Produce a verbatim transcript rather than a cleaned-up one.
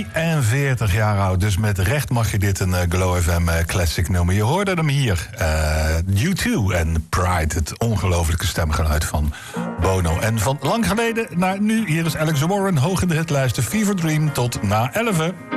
drieënveertig jaar oud. Dus met recht mag je dit een uh, Glow F M uh, classic noemen. Je hoorde hem hier. Uh, U twee en Pride. Het ongelofelijke stemgeluid van Bono. En van lang geleden naar nu. Hier is Alex Warren. Hoog in de hitlijsten. Fever Dream tot na elf.